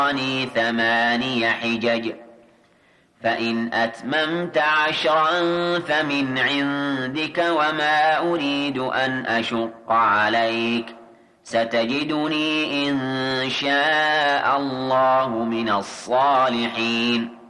ثماني حجج فإن أتممت 10 فمن عندك وما أريد أن أشق عليك ستجدني إن شاء الله من الصالحين.